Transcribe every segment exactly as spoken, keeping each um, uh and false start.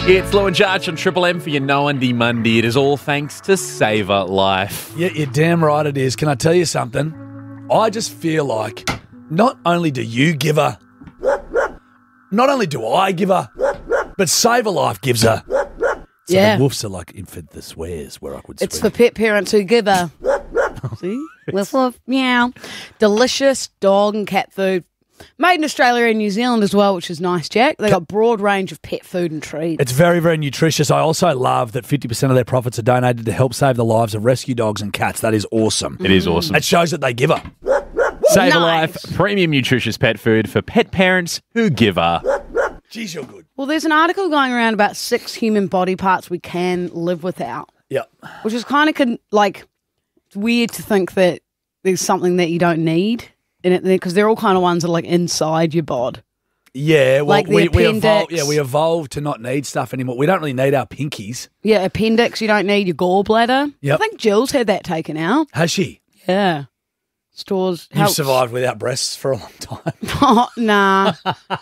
It's Lou and Jarch on Triple M for your No Undy Monday. It is all thanks to Saver Life. Yeah, you're damn right it is. Can I tell you something? I just feel like not only do you give her, not only do I give her, but Saver Life gives her. So Yeah. the woofs are like infant the swears where I could swear. It's for pet parents who give a see, woof woof, meow, delicious dog and cat food, made in Australia and New Zealand as well, which is nice, Jack. They got a broad range of pet food and treats. It's very, very nutritious. I also love that fifty percent of their profits are donated to help save the lives of rescue dogs and cats. That is awesome. It is awesome. It shows that they give her. Saver Nice. Life, premium nutritious pet food for pet parents who give her. Jeez, you're good. Well, there's an article going around about six human body parts we can live without, Yep. which is kind of con- like it's weird to think that there's something that you don't need in it because they're all kind of ones that are like inside your bod. Yeah, well, Like the we, we evolved. appendix. Yeah, we evolved to not need stuff anymore. We don't really need our pinkies. Yeah, appendix, you don't need your gallbladder. Yep. I think Jill's had that taken out. Has she? Yeah. Stores. You've helps. survived without breasts for a long time. Oh, nah.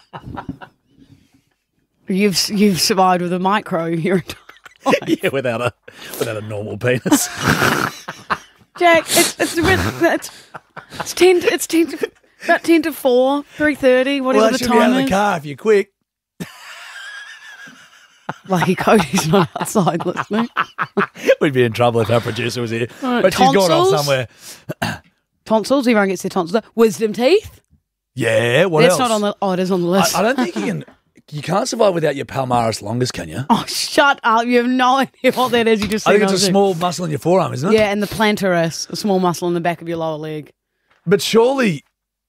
You've you've survived with a micro your entire life. Yeah, without a without a normal penis. Jack, it's it's a bit, it's it's ten to, it's ten to, about ten to four, three thirty, whatever Well, the that should be out time of the is. car if you're quick. Lucky Cody's not outside listening. We'd be in trouble if our producer was here. Right, But she's gone off tonsils? somewhere. Tonsils, everyone gets their tonsils. Wisdom teeth. Yeah, what That's else? not on the. Oh, it is on the list. I, I don't think you can. You can't survive without your palmaris longus, can you? Oh, shut up! You have no idea what that is. You just. I think said it's a no. small muscle in your forearm, isn't it? Yeah, and the plantaris, a small muscle in the back of your lower leg. But surely,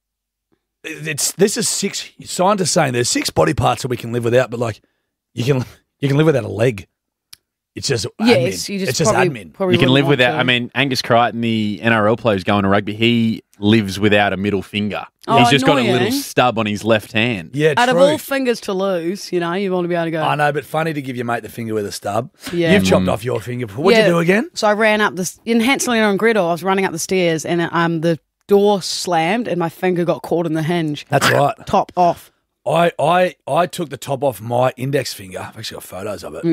it's this is six. Scientists saying there's six body parts that we can live without, but like you can you can live without a leg. It's just Yes, admin. you just it's just probably, admin. probably You can wouldn't live want without, to. I mean, Angus Crichton, the N R L player who's going to rugby, he lives without a middle finger. Oh, He's just got a annoying. little stub on his left hand. Yeah, out true. of all fingers to lose, you know, you want to be able to go. I know, but funny to give your mate the finger with a stub. Yeah. You've chopped off your finger. What'd Yeah. you do again? So I ran up this in Hanselina and Gretel. I was running up the stairs, and um, the door slammed, and my finger got caught in the hinge. That's right. Top off. I, I I took the top off my index finger. I've actually got photos of it.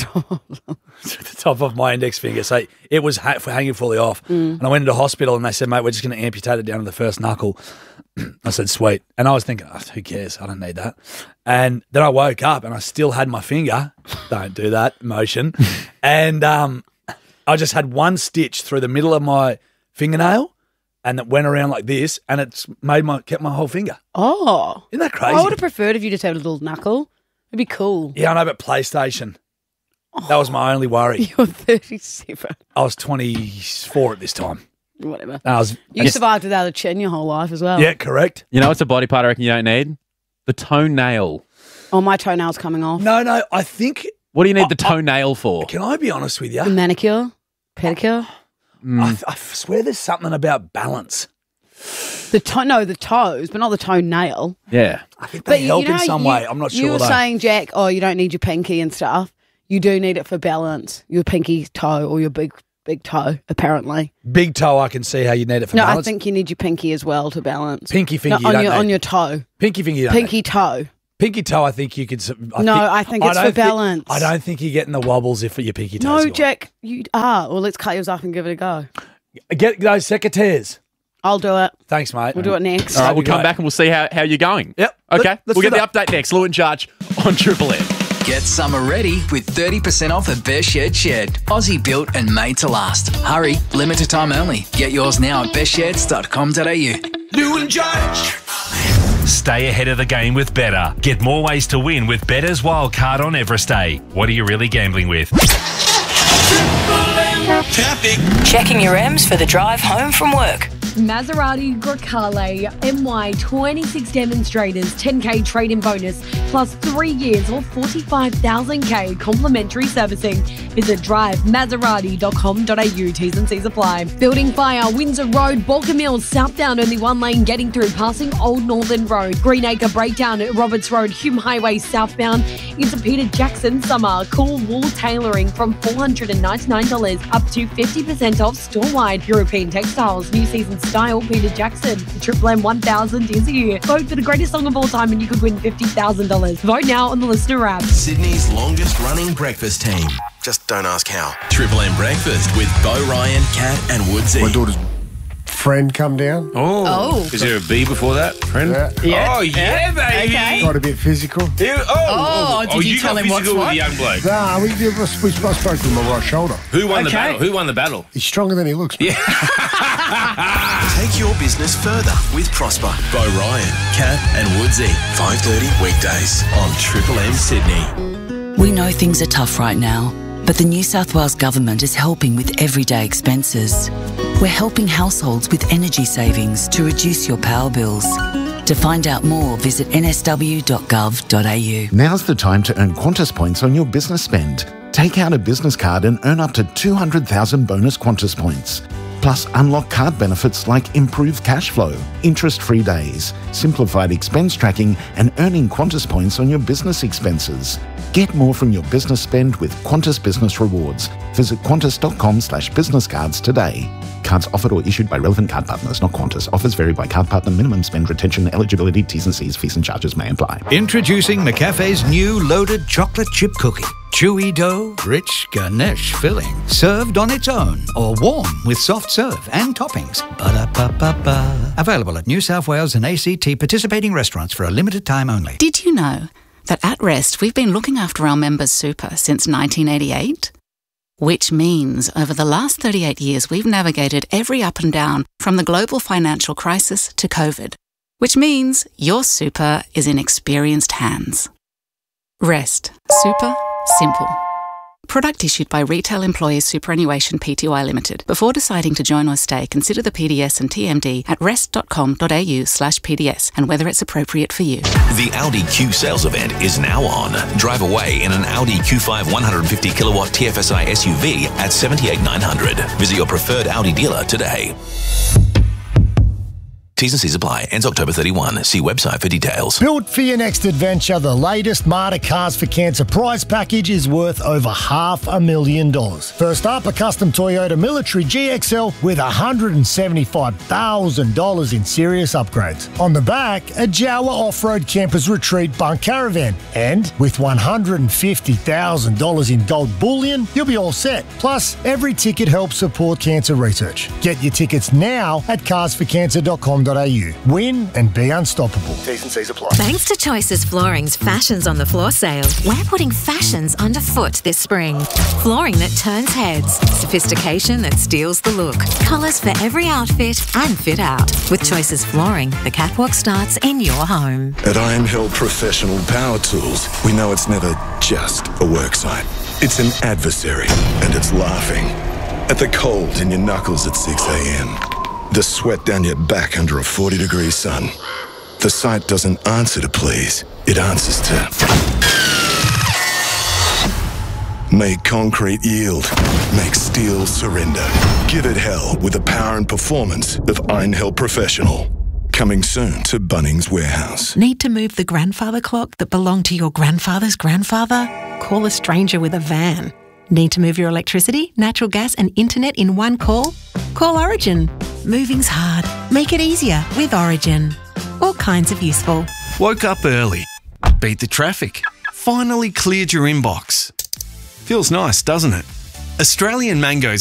Took the top off my index finger. So it was ha- hanging fully off. Mm. And I went into hospital and they said, mate, we're just going to amputate it down to the first knuckle. I said, sweet. And I was thinking, oh, who cares? I don't need that. And then I woke up and I still had my finger. Don't do that motion. And um, I just had one stitch through the middle of my fingernail and it went around like this and it's made my kept my whole finger. Oh, Isn't that crazy? I would have preferred if you just had a little knuckle. It'd be cool. Yeah, I know, but PlayStation. That was my only worry. You're thirty-seven. I was twenty-four at this time. Whatever. I was, You survived without a chin your whole life as well. yeah, correct. You know what's a body part I reckon you don't need? The toenail. Oh, my toenail's coming off. No, no, I think, What do you need the toenail for? can I be honest with you? The manicure, pedicure. I, I swear there's something about balance. The toe, no, the toes, but not the toenail. Yeah. I think they you- help you know, in some you- way. I'm not sure. You were though. saying, Jack, oh, you don't need your pinky and stuff. You do need it for balance. Your pinky toe or your big big toe, apparently. Big toe, I can see how you need it for No, balance. I think you need your pinky as well to balance. Pinky finger, No, you on don't your need. on your toe. Pinky finger, you don't Pinky need. toe. Pinky toe, I think you could. s- I No, think, I think it's don't for balance. I don't think you're getting the wobbles if your pinky toe's No, gone. Jack, you are. Well, let's cut yours up and give it a go. Get those secateurs. I'll do it. Thanks, mate. We'll do it next. All right, That'd we'll be come great. back and we'll see how, how you're going. Yep. Okay. Let- let's we'll do get the update next. Lou and Jarch on Triple M. Get summer ready with thirty percent off at Best Shed Shed. Aussie built and made to last. Hurry, limited time only. Get yours now at best sheds dot com dot a u. Lou and Jarch. Stay ahead of the game with Betr. Get more ways to win with Better's Wildcard on Everest Day. What are you really gambling with? Traffic. Checking your M's for the drive home from work. Maserati Grecale M Y twenty-six demonstrators ten K trade-in bonus plus three years or forty-five thousand K complimentary servicing. Visit drive maserati dot com dot a u. T's and C's apply. Building fire, Windsor Road, Balker Mills, southbound only one lane getting through, passing Old Northern Road. Greenacre breakdown at Roberts Road, Hume Highway southbound into Peter Jackson Summer. Cool wool tailoring from four hundred ninety-nine dollars up to fifty percent off store-wide. European Textiles, new season style, Peter Jackson. The Triple M one thousand is here. Vote for the greatest song of all time and you could win fifty thousand dollars. Vote now on the Listener app. Sydney's longest running breakfast team. Just don't ask how. Triple M Breakfast with Bo Ryan, Kat and Woodsy. My daughter's friend come down. Oh. Oh. Is there a B before that? Friend? Yeah. Yeah. Oh, yeah, baby. Okay. Got a bit physical. Yeah, oh, Oh, did you you tell got him what's physical with what? the young bloke. Nah, we, we, we spoke to him on my right shoulder. Who won the Okay. battle? Who won the battle? He's stronger than he looks. Yeah. Take your business further with Prosper. Bo Ryan, Kat and Woodsy. five thirty weekdays on Triple M Sydney. We know things are tough right now, but the New South Wales Government is helping with everyday expenses. We're helping households with energy savings to reduce your power bills. To find out more, visit n s w dot gov dot a u. Now's the time to earn Qantas points on your business spend. Take out a business card and earn up to two hundred thousand bonus Qantas points. Plus, unlock card benefits like improved cash flow, interest-free days, simplified expense tracking, and earning Qantas points on your business expenses. Get more from your business spend with Qantas Business Rewards. Visit qantas.com slash business cards today. Cards offered or issued by relevant card partners, not Qantas. Offers vary by card partner. Minimum spend, retention, eligibility, T's and C's, fees and charges may apply. Introducing McCafe's new loaded chocolate chip cookie. Chewy dough, rich ganache filling. Served on its own or warm with soft serve and toppings. Ba-da-ba-ba-ba. Available at New South Wales and A C T participating restaurants for a limited time only. Did you know that at Rest we've been looking after our members' super since nineteen eighty-eight? Which means over the last thirty-eight years we've navigated every up and down from the global financial crisis to COVID. Which means your super is in experienced hands. Rest. Super. Simple. Product issued by Retail Employers Superannuation Pty Limited. Before deciding to join or stay, consider the P D S and T M D at rest.com.au slash PDS and whether it's appropriate for you. The Audi Q sales event is now on. Drive away in an Audi Q five one hundred fifty kilowatt T F S I S U V at seventy-eight thousand nine hundred. Visit your preferred Audi dealer today. T's and C's apply. Ends October thirty-first. See website for details. Built for your next adventure, the latest Marta Cars for Cancer prize package is worth over half a million dollars. First up, a custom Toyota Military G X L with one hundred seventy-five thousand dollars in serious upgrades. On the back, a Jawa Off-Road Campers Retreat Bunk Caravan. And with one hundred fifty thousand dollars in gold bullion, you'll be all set. Plus, every ticket helps support cancer research. Get your tickets now at cars for cancer dot com dot a u. Win and be unstoppable. T's and C's apply. Thanks to Choices Flooring's Fashions on the Floor sale, we're putting fashions underfoot this spring. Flooring that turns heads, sophistication that steals the look, colours for every outfit and fit out. With Choices Flooring, the catwalk starts in your home. At Iron Hill Professional Power Tools, we know it's never just a work site. It's an adversary, and it's laughing. At the cold in your knuckles at six a.m. The sweat down your back under a forty degree sun. The site doesn't answer to please, it answers to make concrete yield, make steel surrender. Give it hell with the power and performance of Iron Hill Professional. Coming soon to Bunnings Warehouse. Need to move the grandfather clock that belonged to your grandfather's grandfather? Call a stranger with a van. Need to move your electricity, natural gas and internet in one call? Call Origin. Moving's hard. Make it easier with Origin. All kinds of useful. Woke up early. Beat the traffic. Finally cleared your inbox. Feels nice, doesn't it? Australian mangoes